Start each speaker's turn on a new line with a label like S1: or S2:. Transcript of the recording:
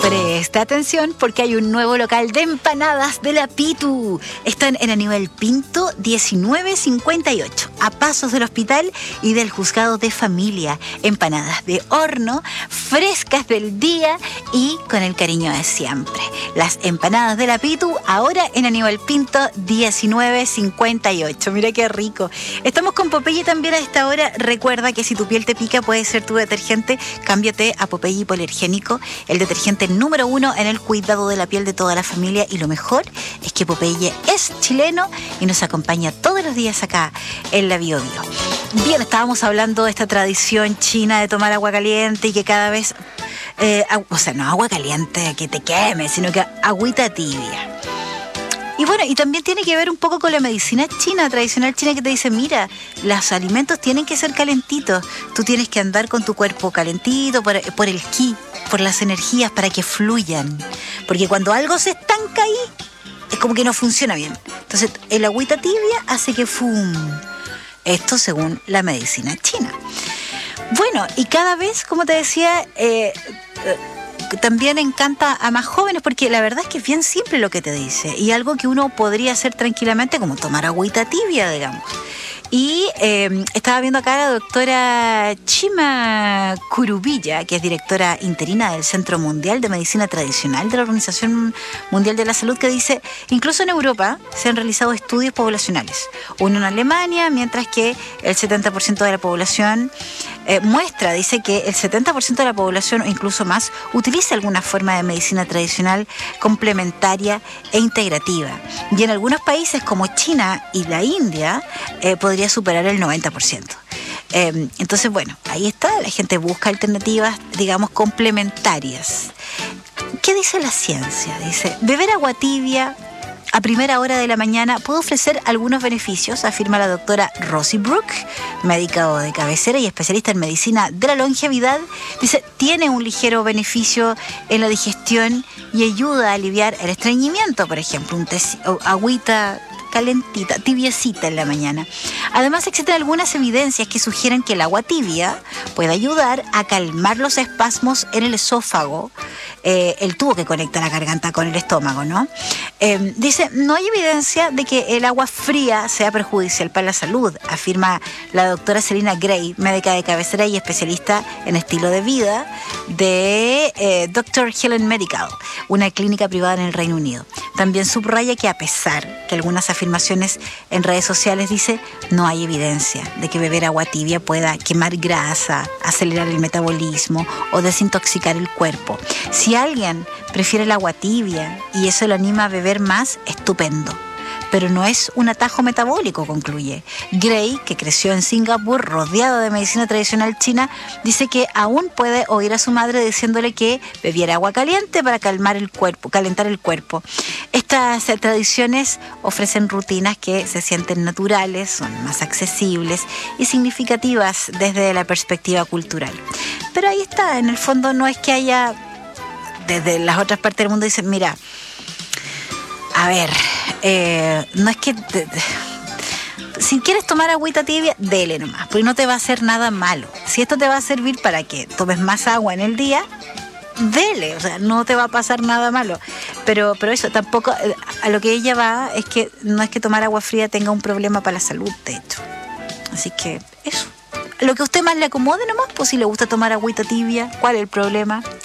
S1: Presta atención porque hay un nuevo local de empanadas de la Pitu. Están en Aníbal Pinto 1958, a pasos del hospital y del juzgado de familia. Empanadas de horno, frescas del día y con el cariño de siempre. Las empanadas de la Pitu ahora en Aníbal Pinto 1958. Mira qué rico. Estamos con Popeye también a esta hora. Recuerda que si tu piel te pica puede ser tu detergente. Cámbiate a Popeye Hipoalergénico, el detergente número 1 en el cuidado de la piel de toda la familia, y lo mejor es que Popeye es chileno y nos acompaña todos los días acá en la Bio Bio. Bien, estábamos hablando de esta tradición china de tomar agua caliente y que cada vez, no agua caliente que te queme, sino que agüita tibia. Y bueno, y también tiene que ver un poco con la medicina china, tradicional china, que te dice, mira, los alimentos tienen que ser calentitos. Tú tienes que andar con tu cuerpo calentito por el ki, por las energías, para que fluyan. Porque cuando algo se estanca ahí, es como que no funciona bien. Entonces, el agüita tibia hace que ¡fum! Esto según la medicina china. Bueno, y cada vez, como te decía, también encanta a más jóvenes, porque la verdad es que es bien simple lo que te dice y algo que uno podría hacer tranquilamente, como tomar agüita tibia, digamos. Y estaba viendo acá a la doctora Chima Curubilla, que es directora interina del Centro Mundial de Medicina Tradicional de la Organización Mundial de la Salud, que dice, incluso en Europa se han realizado estudios poblacionales, uno en Alemania, mientras que el 70% de la población dice que el 70% de la población, o incluso más, utiliza alguna forma de medicina tradicional complementaria e integrativa. Y en algunos países como China y la India podría superar el 90%. Entonces, bueno, ahí está, la gente busca alternativas, digamos, complementarias. ¿Qué dice la ciencia? Dice, beber agua tibia a primera hora de la mañana puede ofrecer algunos beneficios, afirma la doctora Rosie Brooke, médica de cabecera y especialista en medicina de la longevidad. Dice, tiene un ligero beneficio en la digestión y ayuda a aliviar el estreñimiento, por ejemplo, agüita calentita, tibiecita en la mañana. Además, existen algunas evidencias que sugieren que el agua tibia puede ayudar a calmar los espasmos en el esófago, el tubo que conecta la garganta con el estómago, ¿no? Dice, no hay evidencia de que el agua fría sea perjudicial para la salud, afirma la doctora Selina Gray, médica de cabecera y especialista en estilo de vida de Dr. Helen Medical, una clínica privada en el Reino Unido. También subraya que a pesar que algunas afirmaciones en redes sociales dice, no hay evidencia de que beber agua tibia pueda quemar grasa, acelerar el metabolismo o desintoxicar el cuerpo. Si alguien prefiere el agua tibia y eso lo anima a beber más, estupendo. Pero no es un atajo metabólico, concluye. Gray, que creció en Singapur rodeado de medicina tradicional china, dice que aún puede oír a su madre diciéndole que bebiera agua caliente para calmar el cuerpo, calentar el cuerpo. Estas tradiciones ofrecen rutinas que se sienten naturales, son más accesibles y significativas desde la perspectiva cultural. Pero ahí está, en el fondo no es que haya, desde las otras partes del mundo dicen, mira, a ver, no es que si quieres tomar agüita tibia, dele nomás, porque no te va a hacer nada malo. Si esto te va a servir para que tomes más agua en el día, dele, o sea, no te va a pasar nada malo. Pero eso tampoco, a lo que ella va es que no es que tomar agua fría tenga un problema para la salud, de hecho. Así que eso, lo que a usted más le acomode nomás, pues si le gusta tomar agüita tibia, ¿cuál es el problema?